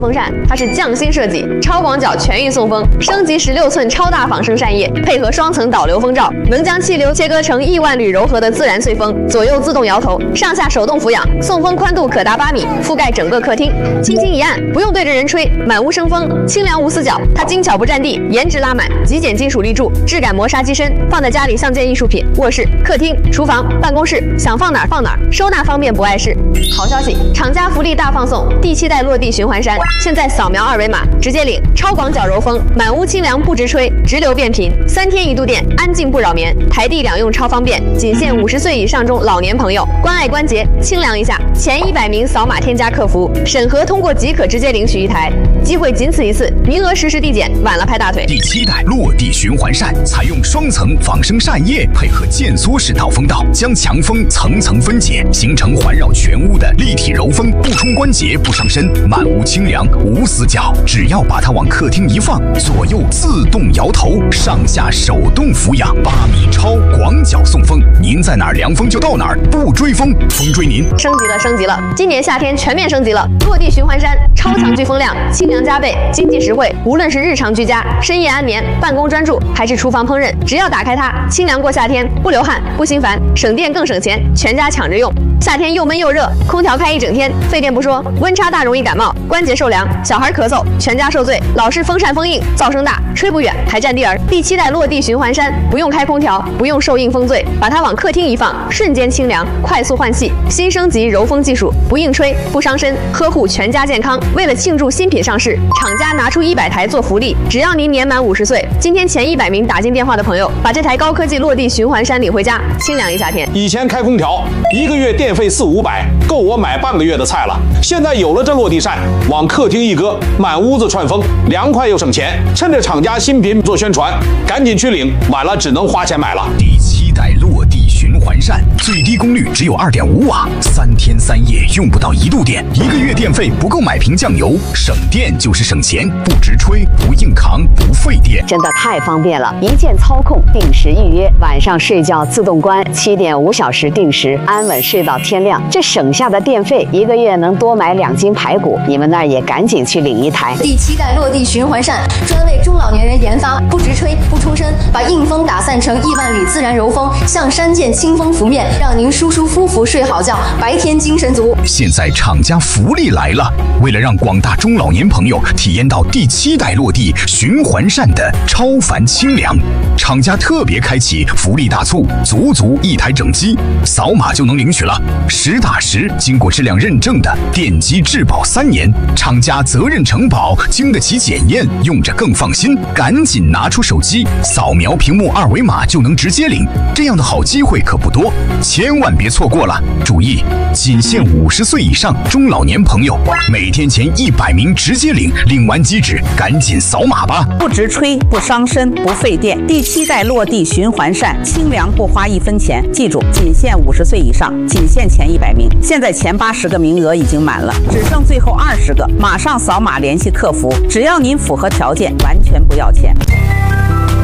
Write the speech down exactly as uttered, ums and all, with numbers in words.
风扇，它是匠心设计，超广角全域送风，升级十六寸超大仿生扇叶，配合双层导流风罩，能将气流切割成亿万缕柔和的自然碎风，左右自动摇头，上下手动俯仰，送风宽度可达八米，覆盖整个客厅。轻轻一按，不用对着人吹，满屋生风，清凉无死角。它精巧不占地，颜值拉满，极简金属立柱，质感磨砂机身，放在家里像件艺术品。卧室、客厅、厨房、办公室，想放哪儿放哪儿，收纳方便不碍事。好消息，厂家福利大放送，第七代落地循环扇。现在扫描二维码直接领超广角柔风，满屋清凉不直吹，直流变频，三天一度电，安静不扰眠，台地两用超方便，仅限五十岁以上中老年朋友，关爱关节，清凉一下。前一百名扫码添加客服，审核通过即可直接领取一台，机会仅此一次，名额实时递减，晚了拍大腿。 第七代落地循环扇采用双层仿生扇叶，配合渐缩式导风道，将强风层层分解，形成环绕全屋的立体柔风，不冲关节，不伤身，满屋清凉无死角。只要把它往客厅一放，左右自动摇头，上下手动俯仰，八米超广角送风，您在哪儿凉风就到哪儿，不追风，风追您。 升级了，升级了！今年夏天全面升级了，落地循环扇，超强聚风量，清凉加倍，经济实惠。无论是日常居家、深夜安眠、办公专注，还是厨房烹饪，只要打开它，清凉过夏天，不流汗，不心烦，省电更省钱，全家抢着用。夏天又闷又热，空调开一整天，费电不说，温差大容易感冒，关节受凉，小孩咳嗽，全家受罪。老是风扇风硬，噪声大，吹不远，还占地儿。第七代落地循环扇，不用开空调，不用受硬风醉，把它往客厅一放，瞬间清凉，快速换气。新升级柔风技术，不硬吹，不伤身，呵护全家健康。为了庆祝新品上市，厂家拿出一百台做福利，只要您年满五十岁，今天前一百名打进电话的朋友，把这台高科技落地循环扇领回家，清凉一夏天。 以前开空调，一个月电费四五百，够我买半个月的菜了。现在有了这落地扇，往客厅一搁，满屋子串风，凉快又省钱。趁着厂家新品做宣传，赶紧去领，晚了只能花钱买了。 第七代落地循环扇，最低功率只有 二点五瓦，三天三夜用不到一度电，一个月电费不够买瓶酱油，省电就是省钱，不直吹，不硬扛，不费电， 真的太方便了！一键操控，定时预约，晚上睡觉自动关，七点五小时定时，安稳睡到天亮。这省下的电费，一个月能多买两斤排骨。你们那儿也赶紧去领一台。 第七代落地循环扇，专为中老年人研发，不直吹，不冲身，把硬风打散成亿万缕自然柔风，像山涧清风拂面，让您舒舒服服睡好觉，白天精神足。 现在厂家福利来了，为了让广大中老年朋友体验到第七代落地循环扇的超凡清凉，厂家特别开启福利大促，足足一台整机，扫码就能领取了。实打实经过质量认证的电机质保三年，厂家责任承保，经得起检验，用着更放心。赶紧拿出手机，扫描屏幕二维码就能直接领，这样的好机会可不多，千万别错过了。注意，仅限五十岁以上中老年朋友，每天前一百名直接领，领完即止，赶紧扫码吧。 不直吹，不伤身，不费电，第七代落地循环扇，清凉不花一分钱。记住，仅限五十岁以上，仅限前一百名。现在前八十个名额已经满了，只剩最后二十个，马上扫码联系客服，只要您符合条件，完全不要钱。